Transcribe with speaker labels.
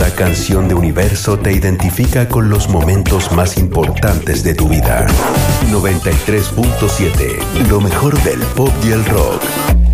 Speaker 1: Cada canción de Universo te identifica con los momentos más importantes de tu vida. 93.7, lo mejor del pop y el rock.